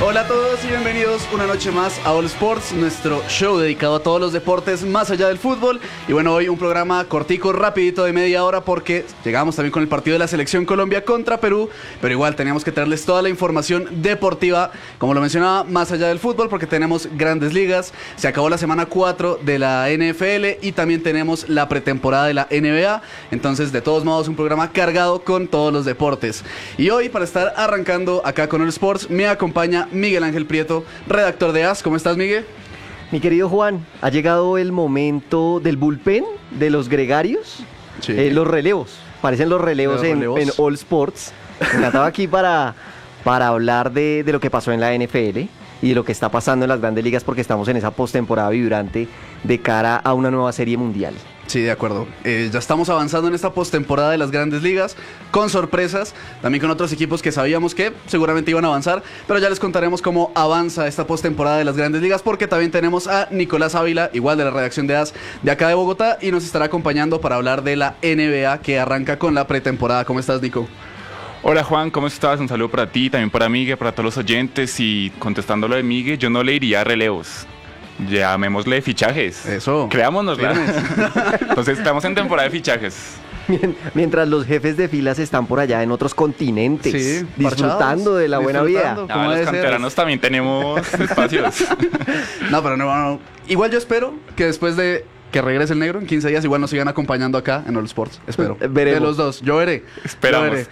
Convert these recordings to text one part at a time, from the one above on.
Hola a todos y bienvenidos una noche más a All Sports, nuestro show dedicado a todos los deportes más allá del fútbol. Y bueno, hoy un programa cortico, rapidito de media hora porque llegamos también con el partido de la Selección Colombia contra Perú, pero igual teníamos que traerles toda la información deportiva, como lo mencionaba, más allá del fútbol, porque tenemos grandes ligas. Se acabó la semana 4 de la NFL y también tenemos la pretemporada de la NBA. Entonces, de todos modos, un programa cargado con todos los deportes. Y hoy, para estar arrancando acá con All Sports, me acompaña Miguel Ángel Prieto, redactor de AS. ¿Cómo estás, Miguel? Mi querido Juan, ha llegado el momento del bullpen, de los gregarios, Sí. los relevos. Parecen los relevos, en All Sports. Me encantaba aquí para hablar de lo que pasó en la NFL y de lo que está pasando en las grandes ligas, porque estamos en esa postemporada vibrante de cara a una nueva serie mundial. Sí, de acuerdo. Ya estamos avanzando en esta postemporada de las grandes ligas, con sorpresas, también con otros equipos que sabíamos que seguramente iban a avanzar, pero ya les contaremos cómo avanza esta postemporada de las grandes ligas, porque también tenemos a Nicolás Ávila, igual de la redacción de AS de acá de Bogotá, y nos estará acompañando para hablar de la NBA, que arranca con la pretemporada. ¿Cómo estás, Nico? Hola Juan, ¿cómo estás? Un saludo para ti, también para Miguel, para todos los oyentes. Y contestando lo de Miguel, yo no le iría a relevos, llamémosle fichajes. Eso. Creámonosla. Entonces estamos en temporada de fichajes. Mientras los jefes de filas están por allá en otros continentes, Sí, disfrutando parchados, de la buena vida. disfrutando. ¿Cómo Los debe ser? canteranos también tenemos espacios. No, pero no. Igual yo espero que después de que regrese el negro en 15 días, igual nos sigan acompañando acá en All Sports. Espero. Veremos. De los dos. Yo veré. Esperamos. Yo veré.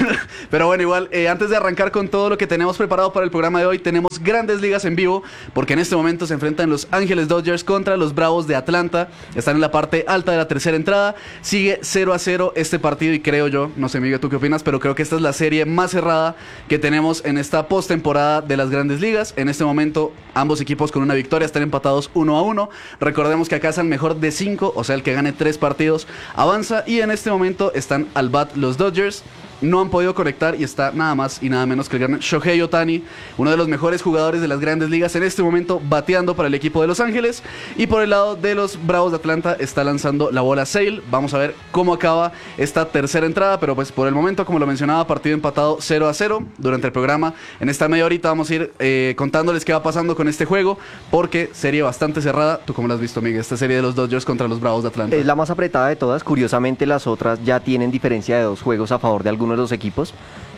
Pero bueno, igual, antes de arrancar con todo lo que tenemos preparado para el programa de hoy, tenemos grandes ligas en vivo, porque en este momento se enfrentan los Ángeles Dodgers contra los Bravos de Atlanta. Están en la parte alta de la tercera entrada. Sigue 0-0 este partido y creo yo, no sé, Miguel, ¿tú qué opinas? Pero creo que esta es la serie más cerrada que tenemos en esta postemporada de las grandes ligas. En este momento, ambos equipos con una victoria están empatados 1-1. Recordemos que acá es al mejor de 5, o sea, el que gane 3 partidos avanza, y en este momento están al bat los Dodgers. No han podido conectar y está nada más y nada menos que el gran Shohei Ohtani, uno de los mejores jugadores de las grandes ligas en este momento, bateando para el equipo de Los Ángeles. Y por el lado de los Bravos de Atlanta está lanzando la bola Sale. Vamos a ver cómo acaba esta tercera entrada, pero pues por el momento, como lo mencionaba, partido empatado 0-0. Durante el programa, en esta media horita, vamos a ir contándoles qué va pasando con este juego, porque serie bastante cerrada. ¿Tú cómo la has visto, Miguel? Esta serie de los Dodgers contra los Bravos de Atlanta. Es la más apretada de todas. Curiosamente, las otras ya tienen diferencia de 2 juegos a favor de algunos de los equipos.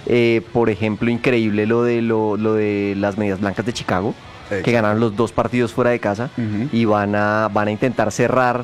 Por ejemplo, increíble lo de las Medias Blancas de Chicago, que ganaron los 2 partidos fuera de casa. Y van a intentar cerrar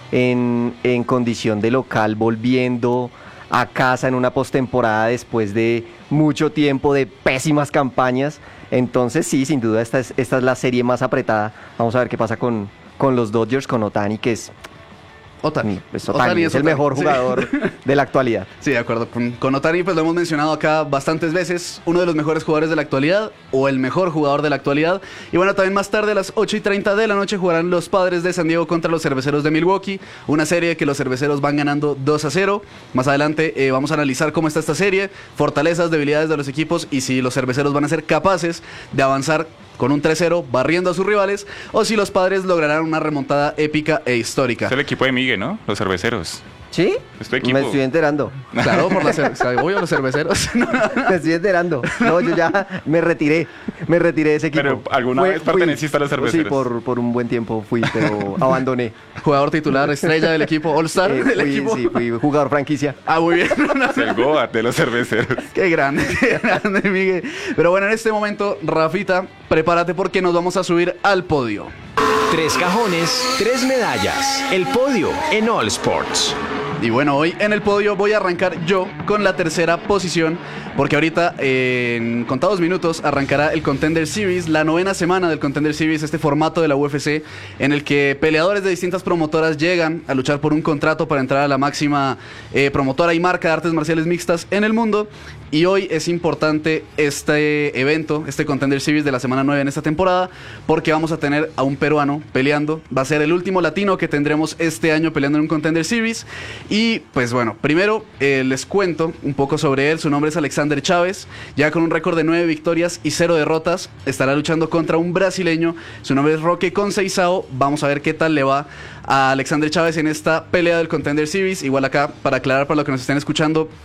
en condición de local, volviendo a casa en una postemporada después de mucho tiempo de pésimas campañas. Entonces sí, sin duda esta es la serie más apretada. Vamos a ver qué pasa con los Dodgers, con Ohtani, que es Ohtani. Ohtani es el mejor jugador de la actualidad. Sí, de acuerdo. Con Ohtani, pues lo hemos mencionado acá bastantes veces. Uno de los mejores jugadores de la actualidad, o el mejor jugador de la actualidad. Y bueno, también más tarde a las 8:30 de la noche jugarán los Padres de San Diego contra los Cerveceros de Milwaukee. Una serie que los Cerveceros van ganando 2-0. Más adelante vamos a analizar cómo está esta serie, fortalezas, debilidades de los equipos y si los Cerveceros van a ser capaces de avanzar con un 3-0, barriendo a sus rivales, o si los Padres lograrán una remontada épica e histórica. Es el equipo de Miguel, ¿no? Los cerveceros. ¿Sí? Es tu equipo. Me estoy enterando. Claro, por obvio, los Cerveceros. Me estoy enterando. No, yo ya me retiré de ese equipo. Pero ¿alguna vez perteneciste a los Cerveceros? Sí, por un buen tiempo fui, pero abandoné. Jugador titular, estrella del equipo, All-Star del equipo. Sí, fui jugador franquicia. Ah, muy bien. Es el Goat de los cerveceros. Qué grande, Miguel. Pero bueno, en este momento, Rafita, prepárate porque nos vamos a subir al podio. 3 cajones, 3 medallas. El podio en All Sports. Y bueno, hoy en el podio voy a arrancar yo con la tercera posición, porque ahorita en contados minutos arrancará el Contender Series, la 9ª semana del Contender Series, este formato de la UFC en el que peleadores de distintas promotoras llegan a luchar por un contrato para entrar a la máxima promotora y marca de artes marciales mixtas en el mundo. Y hoy es importante este evento, este Contender Series de la semana 9 en esta temporada, porque vamos a tener a un peruano peleando. Va a ser el último latino que tendremos este año peleando en un Contender Series. Y pues bueno, primero les cuento un poco sobre él. Su nombre es Alexander Chávez, ya con un récord de 9 victorias y 0 derrotas. Estará luchando contra un brasileño. Su nombre es Roque Conceição. Vamos a ver qué tal le va a Alexander Chávez en esta pelea del Contender Series. Igual acá, para aclarar para los que nos estén escuchando,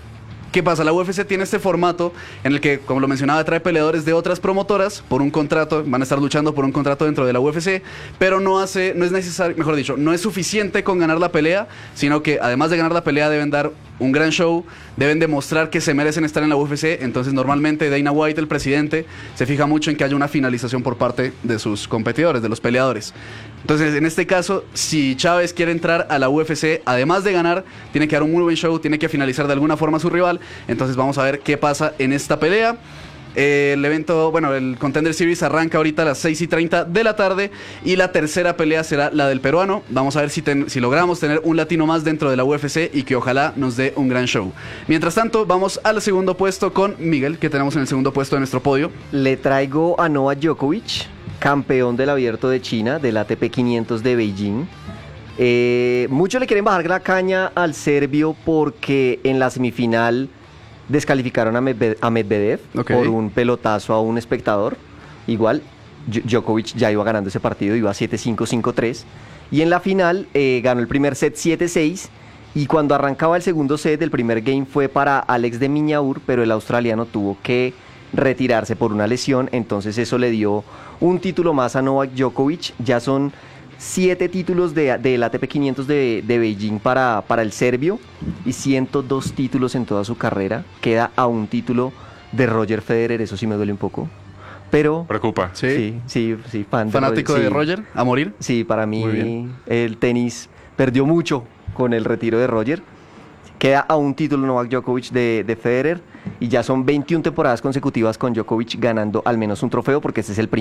¿Qué pasa? La UFC tiene este formato en el que, como lo mencionaba, trae peleadores de otras promotoras por un contrato, van a estar luchando por un contrato dentro de la UFC, pero no es necesario, mejor dicho, no es suficiente con ganar la pelea, sino que además de ganar la pelea deben dar un gran show, deben demostrar que se merecen estar en la UFC. Entonces normalmente Dana White, el presidente, se fija mucho en que haya una finalización por parte de sus competidores, de los peleadores. Entonces en este caso, si Chávez quiere entrar a la UFC, además de ganar, tiene que dar un muy buen show, tiene que finalizar de alguna forma a su rival. Entonces vamos a ver qué pasa en esta pelea. El evento, bueno, el Contender Series arranca ahorita a las 6:30 de la tarde y la tercera pelea será la del peruano. Vamos a ver si logramos tener un latino más dentro de la UFC y que ojalá nos dé un gran show. Mientras tanto, vamos al segundo puesto con Miguel, que tenemos en el segundo puesto de nuestro podio. Le traigo a Novak Djokovic, campeón del Abierto de China, del ATP 500 de Beijing. Muchos le quieren bajar la caña al serbio porque en la semifinal descalificaron a Medvedev por un pelotazo a un espectador. Igual, Djokovic ya iba ganando ese partido, iba 7-5, 5-3. Y en la final ganó el primer set 7-6. Y cuando arrancaba el segundo set, el primer game fue para Alex de Minaur, pero el australiano tuvo que retirarse por una lesión. Entonces eso le dio un título más a Novak Djokovic. Ya son 7 títulos del ATP 500 de Beijing para el serbio y 102 títulos en toda su carrera. Queda a un título de Roger Federer, eso sí me duele un poco. Pero Preocupa. sí, Fanático de Roger, a morir. Sí, para mí el tenis perdió mucho con el retiro de Roger. Queda a un título Novak Djokovic de Federer y ya son 21 temporadas consecutivas con Djokovic ganando al menos un trofeo, porque este es el primero.